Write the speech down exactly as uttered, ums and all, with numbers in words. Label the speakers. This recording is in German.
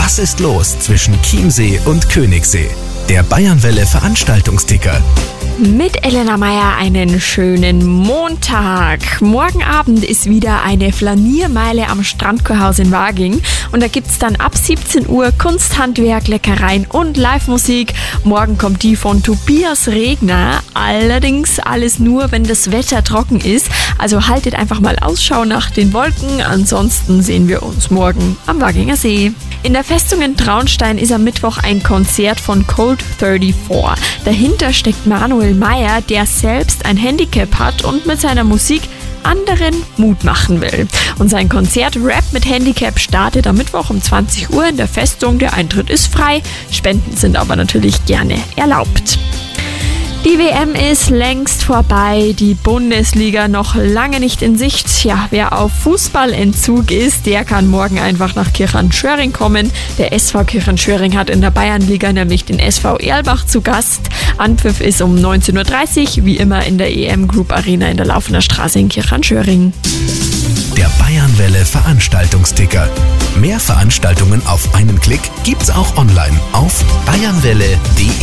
Speaker 1: Was ist los zwischen Chiemsee und Königssee? Der Bayernwelle Veranstaltungsticker.
Speaker 2: Mit Elena Meier einen schönen Montag. Morgen Abend ist wieder eine Flaniermeile am Strandkurhaus in Waging. Und da gibt's dann ab siebzehn Uhr Kunsthandwerk, Leckereien und Live-Musik. Morgen kommt die von Tobias Regner. Allerdings alles nur, wenn das Wetter trocken ist. Also haltet einfach mal Ausschau nach den Wolken. Ansonsten sehen wir uns morgen am Waginger See. In der Festung in Traunstein ist am Mittwoch ein Konzert von Cold vierundvierzig. Dahinter steckt Manuel Meyer, der selbst ein Handicap hat und mit seiner Musik anderen Mut machen will. Und sein Konzert Rap mit Handicap startet am Mittwoch um zwanzig Uhr in der Festung. Der Eintritt ist frei, Spenden sind aber natürlich gerne erlaubt. Die W M ist längst vorbei, die Bundesliga noch lange nicht in Sicht. Ja, wer auf Fußballentzug ist, der kann morgen einfach nach Kirchanschöring kommen. Der S V Kirchanschöring hat in der Bayernliga nämlich den S V Erlbach zu Gast. Anpfiff ist um neunzehn Uhr dreißig, wie immer in der E M Group Arena in der Laufener Straße in Kirchanschöring.
Speaker 1: Der Bayernwelle Veranstaltungsticker. Mehr Veranstaltungen auf einen Klick gibt's auch online auf bayernwelle punkt de.